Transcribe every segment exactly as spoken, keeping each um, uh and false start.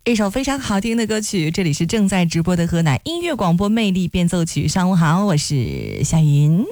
一首非常好听的歌曲，这里是正在直播的河南音乐广播魅力变奏曲。上午好，我是夏云。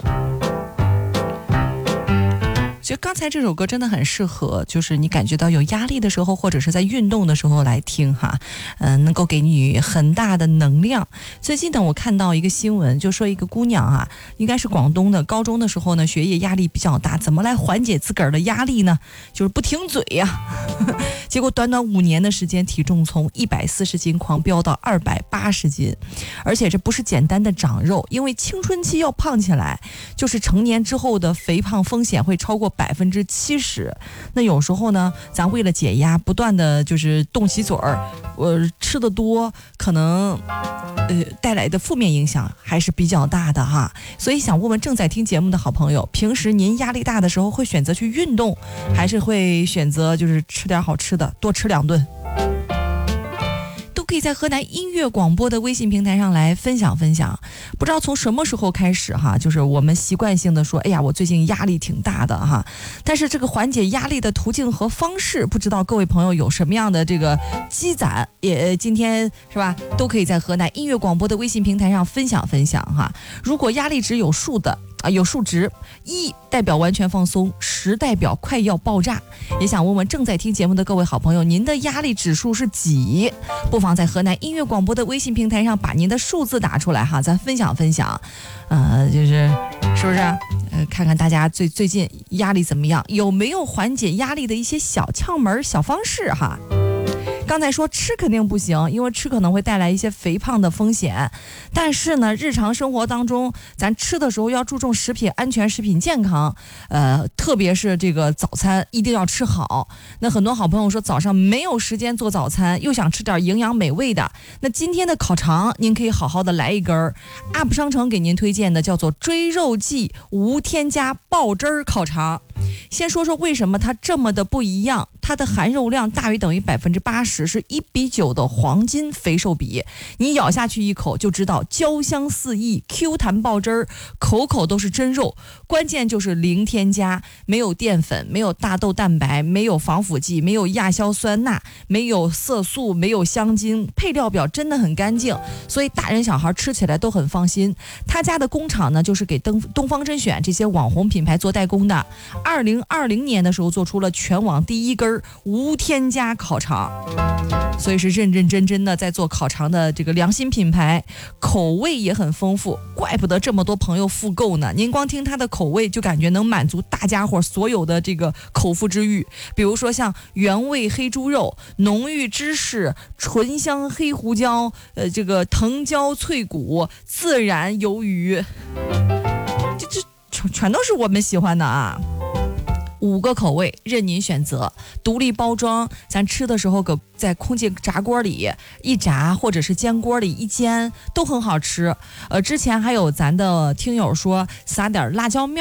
觉得刚才这首歌真的很适合，就是你感觉到有压力的时候，或者是在运动的时候来听哈，嗯、呃，能够给你很大的能量。最近呢，我看到一个新闻，就说一个姑娘啊，应该是广东的，高中的时候呢，学业压力比较大，怎么来缓解自个儿的压力呢？就是不停嘴呀、啊。结果短短五年的时间，体重从一百四十斤狂飙到二百八十斤，而且这不是简单的长肉，因为青春期要胖起来，就是成年之后的肥胖风险会超过百分之七十。那有时候呢，咱为了解压，不断的就是动起嘴儿，我吃的多，可能呃带来的负面影响还是比较大的哈。所以想问问正在听节目的好朋友，平时您压力大的时候会选择去运动，还是会选择就是吃点好吃的，多吃两顿？可以在河南音乐广播的微信平台上来分享分享。不知道从什么时候开始哈，就是我们习惯性的说，哎呀，我最近压力挺大的哈。但是这个缓解压力的途径和方式，不知道各位朋友有什么样的这个积攒，也今天是吧，都可以在河南音乐广播的微信平台上分享分享哈。如果压力值有数的啊，有数值，一代表完全放松，十代表快要爆炸。也想问问正在听节目的各位好朋友，您的压力指数是几？不妨在河南音乐广播的微信平台上把您的数字打出来哈，咱分享分享。呃，就是是不是？呃，看看大家最最近压力怎么样，有没有缓解压力的一些小窍门、小方式哈。刚才说吃肯定不行，因为吃可能会带来一些肥胖的风险。但是呢，日常生活当中，咱吃的时候要注重食品安全、食品健康。呃，特别是这个早餐一定要吃好。那很多好朋友说早上没有时间做早餐，又想吃点营养美味的。那今天的烤肠，您可以好好的来一根儿。U P 商城给您推荐的叫做追肉记无添加爆汁儿烤肠。先说说为什么它这么的不一样，它的含肉量大于等于百分之八十，是一比九的黄金肥瘦比。你咬下去一口就知道焦香四溢 ，Q 弹爆汁儿，口口都是真肉。关键就是零添加，没有淀粉，没有大豆蛋白，没有防腐剂，没有亚硝酸钠，没有色素，没有香精，配料表真的很干净，所以大人小孩吃起来都很放心。他家的工厂呢，就是给东东方甄选这些网红品牌做代工的。二零二零年的时候做出了全网第一根无添加烤肠，所以是认认真真的在做烤肠的这个良心品牌，口味也很丰富，怪不得这么多朋友复购呢。您光听它的口味就感觉能满足大家伙所有的这个口腹之欲，比如说像原味黑猪肉、浓郁芝士、醇香黑胡椒、呃这个藤椒脆骨、孜然鱿鱼，这这全全都是我们喜欢的啊。五个口味任您选择，独立包装，咱吃的时候搁在空气炸锅里一炸，或者是煎锅里一煎，都很好吃。呃，之前还有咱的听友说撒点辣椒面